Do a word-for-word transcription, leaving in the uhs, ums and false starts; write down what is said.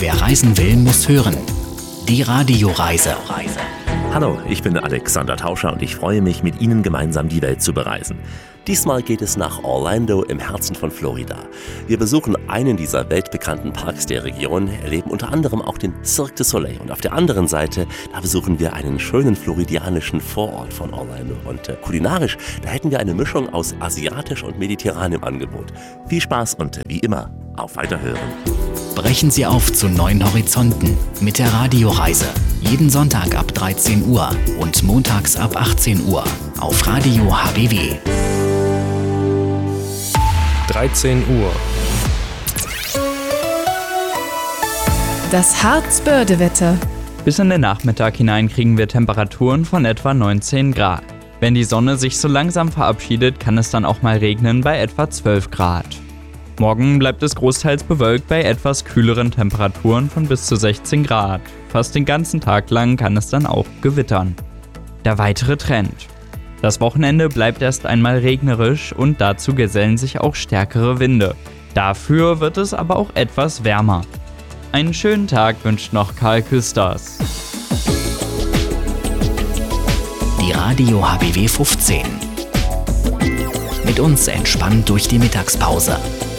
Wer reisen will, muss hören. Die Radioreise. Hallo, ich bin Alexander Tauscher und ich freue mich, mit Ihnen gemeinsam die Welt zu bereisen. Diesmal geht es nach Orlando im Herzen von Florida. Wir besuchen einen dieser weltbekannten Parks der Region, erleben unter anderem auch den Cirque du Soleil. Und auf der anderen Seite, da besuchen wir einen schönen floridianischen Vorort von Orlando. Und äh, kulinarisch, da hätten wir eine Mischung aus asiatisch und mediterran im Angebot. Viel Spaß und wie immer, auf Weiterhören. Brechen Sie auf zu neuen Horizonten mit der Radioreise. Jeden Sonntag ab dreizehn Uhr und montags ab achtzehn Uhr auf Radio H B W. dreizehn Uhr. Das Harzbörde-Wetter. Bis in den Nachmittag hinein kriegen wir Temperaturen von etwa neunzehn Grad. Wenn die Sonne sich so langsam verabschiedet, kann es dann auch mal regnen bei etwa zwölf Grad. Morgen bleibt es großteils bewölkt bei etwas kühleren Temperaturen von bis zu sechzehn Grad. Fast den ganzen Tag lang kann es dann auch gewittern. Der weitere Trend. Das Wochenende bleibt erst einmal regnerisch und dazu gesellen sich auch stärkere Winde. Dafür wird es aber auch etwas wärmer. Einen schönen Tag wünscht noch Karl Küsters. Die Radio H B W fünfzehn. Mit uns entspannt durch die Mittagspause.